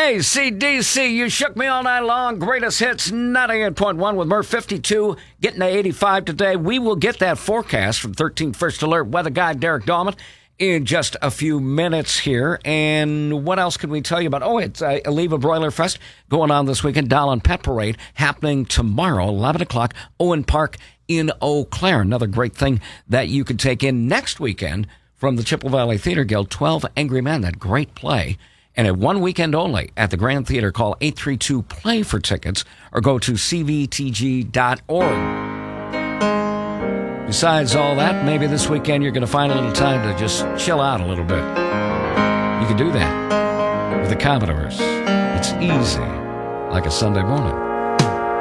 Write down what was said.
AC/DC, You Shook Me All Night Long. Greatest hits, 98.1 with Murph 52, getting to 85 today. We will get that forecast from 13 First Alert weather guy Derek Dahlman in just a few minutes here. And what else can we tell you about? Oh, it's Aliva Broiler Fest going on this weekend. Dahlin Pet Parade happening tomorrow, 11 o'clock, Owen Park in Eau Claire. Another great thing that you could take in next weekend from the Chippewa Valley Theater Guild, 12 Angry Men, that great play. And at one weekend only at the Grand Theater, call 832-PLAY for tickets or go to cvtg.org. Besides all that, maybe this weekend you're going to find a little time to just chill out a little bit. You can do that with the Commodores. It's easy, like a Sunday morning.